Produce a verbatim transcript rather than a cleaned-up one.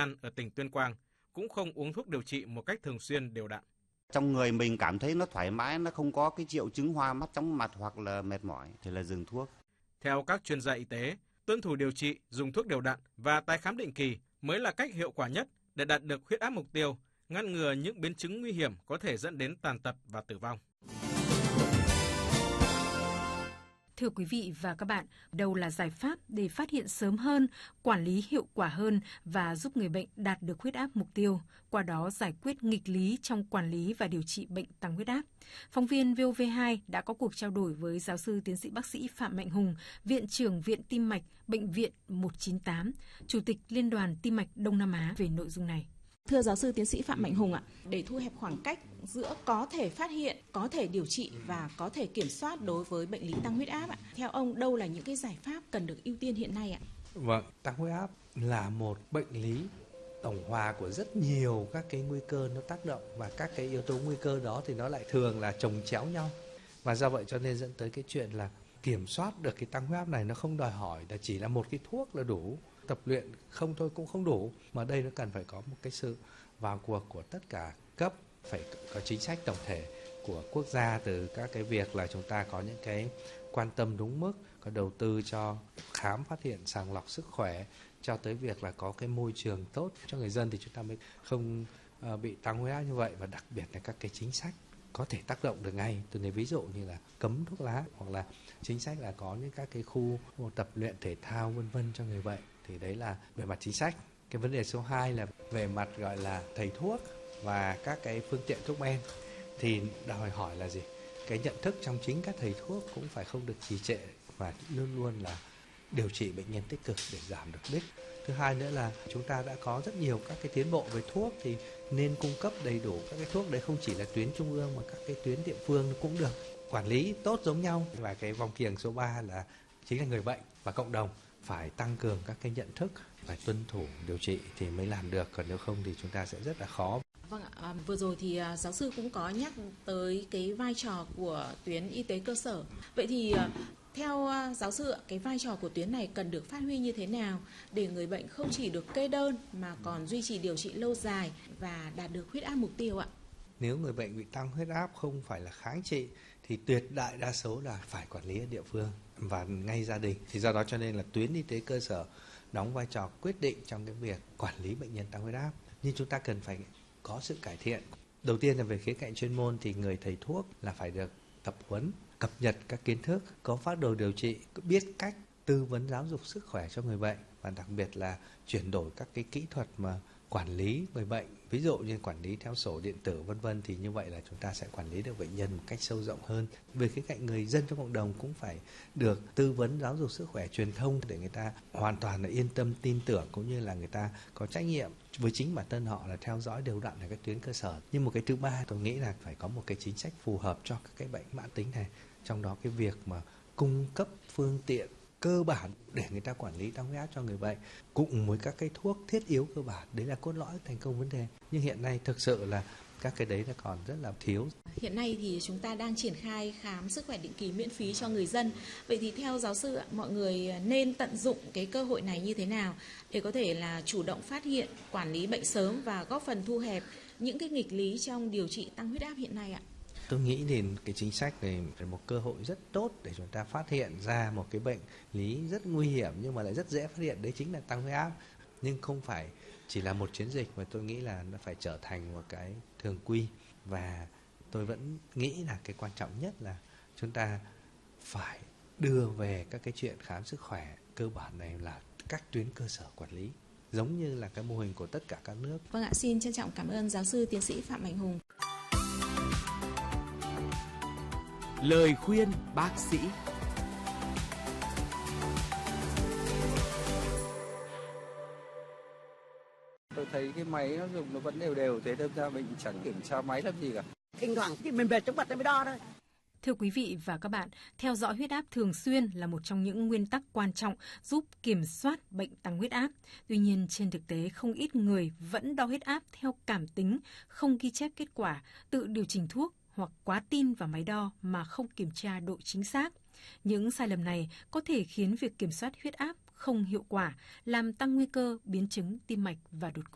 An ở tỉnh Tuyên Quang cũng không uống thuốc điều trị một cách thường xuyên đều đặn. Trong người mình cảm thấy nó thoải mái, nó không có cái triệu chứng hoa mắt, chóng mặt hoặc là mệt mỏi thì là dừng thuốc. Theo các chuyên gia y tế, tuân thủ điều trị, dùng thuốc đều đặn và tái khám định kỳ mới là cách hiệu quả nhất để đạt được huyết áp mục tiêu, ngăn ngừa những biến chứng nguy hiểm có thể dẫn đến tàn tật và tử vong. Thưa quý vị và các bạn, đâu là giải pháp để phát hiện sớm hơn, quản lý hiệu quả hơn và giúp người bệnh đạt được huyết áp mục tiêu, qua đó giải quyết nghịch lý trong quản lý và điều trị bệnh tăng huyết áp? Phóng viên vê o vê hai đã có cuộc trao đổi với giáo sư tiến sĩ bác sĩ Phạm Mạnh Hùng, Viện trưởng Viện Tim mạch, Bệnh viện một chín tám, Chủ tịch Liên đoàn Tim mạch Đông Nam Á về nội dung này. Thưa giáo sư tiến sĩ Phạm Mạnh Hùng ạ, để thu hẹp khoảng cách giữa có thể phát hiện, có thể điều trị và có thể kiểm soát đối với bệnh lý tăng huyết áp ạ, theo ông đâu là những cái giải pháp cần được ưu tiên hiện nay ạ? Vâng, tăng huyết áp là một bệnh lý tổng hòa của rất nhiều các cái nguy cơ nó tác động, và các cái yếu tố nguy cơ đó thì nó lại thường là chồng chéo nhau, và do vậy cho nên dẫn tới cái chuyện là kiểm soát được cái tăng huyết áp này nó không đòi hỏi là chỉ là một cái thuốc là đủ, tập luyện không thôi cũng không đủ, mà đây nó cần phải có một cái sự vào cuộc của tất cả cấp, phải có chính sách tổng thể của quốc gia, từ các cái việc là chúng ta có những cái quan tâm đúng mức, có đầu tư cho khám phát hiện sàng lọc sức khỏe, cho tới việc là có cái môi trường tốt cho người dân thì chúng ta mới không uh, bị tăng huyết áp như vậy. Và đặc biệt là các cái chính sách có thể tác động được ngay. Tôi lấy ví dụ như là cấm thuốc lá, hoặc là chính sách là có những các cái khu tập luyện thể thao vân vân cho người bệnh. Thì đấy là về mặt chính sách. Cái vấn đề số hai là về mặt gọi là thầy thuốc và các cái phương tiện thuốc men, thì đòi hỏi là gì? Cái nhận thức trong chính các thầy thuốc cũng phải không được trì trệ và luôn luôn là điều trị bệnh nhân tích cực để giảm được đích. Thứ hai nữa là chúng ta đã có rất nhiều các cái tiến bộ về thuốc, thì nên cung cấp đầy đủ các cái thuốc đấy, không chỉ là tuyến trung ương mà các cái tuyến địa phương cũng được quản lý tốt giống nhau. Và cái vòng kiềng số ba là chính là người bệnh và cộng đồng phải tăng cường các cái nhận thức, phải tuân thủ điều trị thì mới làm được, còn nếu không thì chúng ta sẽ rất là khó. Vâng ạ, à, vừa rồi thì à, giáo sư cũng có nhắc tới cái vai trò của tuyến y tế cơ sở. Vậy thì à, theo à, giáo sư, cái vai trò của tuyến này cần được phát huy như thế nào để người bệnh không chỉ được kê đơn mà còn duy trì điều trị lâu dài và đạt được huyết áp mục tiêu ạ? Nếu người bệnh bị tăng huyết áp không phải là kháng trị thì tuyệt đại đa số là phải quản lý ở địa phương và ngay gia đình. Thì do đó cho nên là tuyến y tế cơ sở đóng vai trò quyết định trong cái việc quản lý bệnh nhân tăng huyết áp. Nhưng chúng ta cần phải có sự cải thiện. Đầu tiên là về khía cạnh chuyên môn thì người thầy thuốc là phải được tập huấn, cập nhật các kiến thức, có phác đồ điều trị, biết cách tư vấn giáo dục sức khỏe cho người bệnh, và đặc biệt là chuyển đổi các cái kỹ thuật mà quản lý người bệnh, ví dụ như quản lý theo sổ điện tử vân vân, thì như vậy là chúng ta sẽ quản lý được bệnh nhân một cách sâu rộng hơn. Về khía cạnh người dân trong cộng đồng cũng phải được tư vấn giáo dục sức khỏe, truyền thông để người ta hoàn toàn là yên tâm, tin tưởng, cũng như là người ta có trách nhiệm với chính bản thân họ là theo dõi đều đặn ở các tuyến cơ sở. Nhưng một cái thứ ba tôi nghĩ là phải có một cái chính sách phù hợp cho các cái bệnh mãn tính này, trong đó cái việc mà cung cấp phương tiện cơ bản để người ta quản lý tăng huyết áp cho người bệnh cùng với các cái thuốc thiết yếu cơ bản, đấy là cốt lõi thành công vấn đề. Nhưng hiện nay thực sự là các cái đấy là còn rất là thiếu. Hiện nay thì chúng ta đang triển khai khám sức khỏe định kỳ miễn phí cho người dân. Vậy thì theo giáo sư, mọi người nên tận dụng cái cơ hội này như thế nào để có thể là chủ động phát hiện, quản lý bệnh sớm và góp phần thu hẹp những cái nghịch lý trong điều trị tăng huyết áp hiện nay ạ? Tôi nghĩ thì cái chính sách này là một cơ hội rất tốt để chúng ta phát hiện ra một cái bệnh lý rất nguy hiểm nhưng mà lại rất dễ phát hiện, đấy chính là tăng huyết áp. Nhưng không phải chỉ là một chiến dịch, mà tôi nghĩ là nó phải trở thành một cái thường quy. Và tôi vẫn nghĩ là cái quan trọng nhất là chúng ta phải đưa về các cái chuyện khám sức khỏe cơ bản này là các tuyến cơ sở quản lý, giống như là cái mô hình của tất cả các nước. Vâng ạ, xin trân trọng cảm ơn giáo sư tiến sĩ Phạm Mạnh Hùng. Lời khuyên bác sĩ. Tôi thấy cái máy nó dùng nó vẫn đều đều, thế đâm ra mình chẳng kiểm tra máy làm gì cả. Thỉnh thoảng thì mình về chống bật mới đo thôi. Thưa quý vị và các bạn, theo dõi huyết áp thường xuyên là một trong những nguyên tắc quan trọng giúp kiểm soát bệnh tăng huyết áp. Tuy nhiên, trên thực tế, không ít người vẫn đo huyết áp theo cảm tính, không ghi chép kết quả, tự điều chỉnh thuốc hoặc quá tin vào máy đo mà không kiểm tra độ chính xác. Những sai lầm này có thể khiến việc kiểm soát huyết áp không hiệu quả, làm tăng nguy cơ biến chứng tim mạch và đột quỵ.